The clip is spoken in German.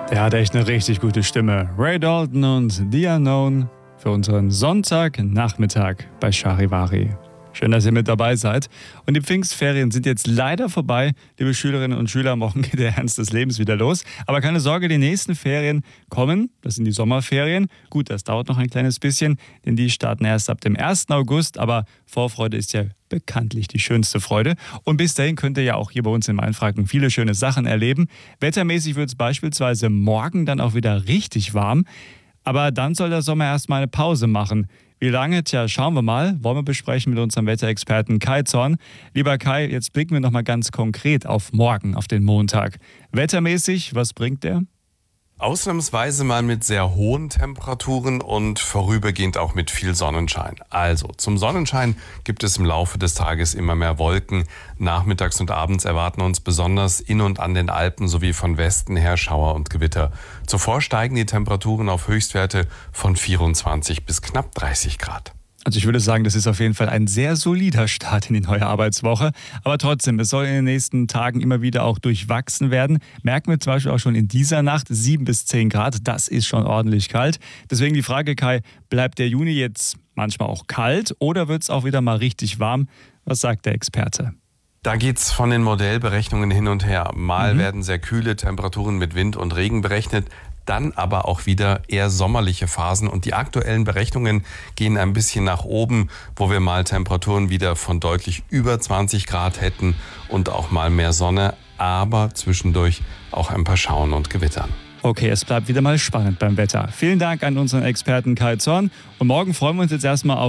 Der hat echt eine richtig gute Stimme. Ray Dalton und The Unknown für unseren Sonntagnachmittag bei Charivari. Schön, dass ihr mit dabei seid. Und die Pfingstferien sind jetzt leider vorbei. Liebe Schülerinnen und Schüler, morgen geht der Ernst des Lebens wieder los. Aber keine Sorge, die nächsten Ferien kommen. Das sind die Sommerferien. Gut, das dauert noch ein kleines bisschen, denn die starten erst ab dem 1. August. Aber Vorfreude ist ja bekanntlich die schönste Freude. Und bis dahin könnt ihr ja auch hier bei uns in Mainfranken viele schöne Sachen erleben. Wettermäßig wird es beispielsweise morgen dann auch wieder richtig warm. Aber dann soll der Sommer erstmal eine Pause machen. Wie lange? Tja, schauen wir mal. Wollen wir besprechen mit unserem Wetterexperten Kai Zorn. Lieber Kai, jetzt blicken wir nochmal ganz konkret auf morgen, auf den Montag. Wettermäßig, was bringt der? Ausnahmsweise mal mit sehr hohen Temperaturen und vorübergehend auch mit viel Sonnenschein. Also zum Sonnenschein gibt es im Laufe des Tages immer mehr Wolken. Nachmittags und abends erwarten uns besonders in und an den Alpen sowie von Westen her Schauer und Gewitter. Zuvor steigen die Temperaturen auf Höchstwerte von 24 bis knapp 30 Grad. Also ich würde sagen, das ist auf jeden Fall ein sehr solider Start in die neue Arbeitswoche. Aber trotzdem, es soll in den nächsten Tagen immer wieder auch durchwachsen werden. Merken wir zum Beispiel auch schon in dieser Nacht 7 bis 10 Grad. Das ist schon ordentlich kalt. Deswegen die Frage, Kai, bleibt der Juni jetzt manchmal auch kalt oder wird es auch wieder mal richtig warm? Was sagt der Experte? Da geht's von den Modellberechnungen hin und her. Mal werden sehr kühle Temperaturen mit Wind und Regen berechnet, dann aber auch wieder eher sommerliche Phasen. Und die aktuellen Berechnungen gehen ein bisschen nach oben, wo wir mal Temperaturen wieder von deutlich über 20 Grad hätten und auch mal mehr Sonne, aber zwischendurch auch ein paar Schauern und Gewittern. Okay, es bleibt wieder mal spannend beim Wetter. Vielen Dank an unseren Experten Kai Zorn. Und morgen freuen wir uns jetzt erstmal auf